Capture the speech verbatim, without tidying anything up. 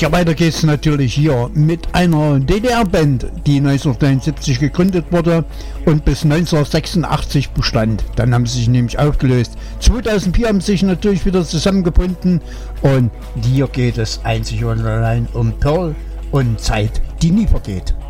Ja, weiter geht's natürlich hier mit einer D D R-Band, die neunzehnhundertneunundsiebzig gegründet wurde und bis neunzehnhundertsechsundachtzig bestand. Dann haben sie sich nämlich aufgelöst. zweitausendvier haben sie sich natürlich wieder zusammengebunden und hier geht es einzig und allein um Pearl und Zeit, die nie vergeht.